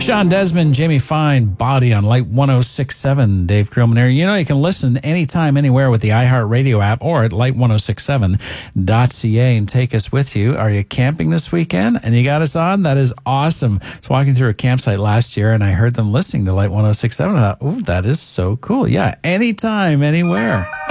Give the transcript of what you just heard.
Sean Desmond, Jamie Fine, Body on Light 106.7. Dave Krillman here. You know, you can listen anytime, anywhere with the iHeartRadio app or at light1067.ca and take us with you. Are you camping this weekend and you got us on? That is awesome. I was walking through a campsite last year and I heard them listening to Light 106.7. I thought, ooh, that is so cool. Yeah, anytime, anywhere.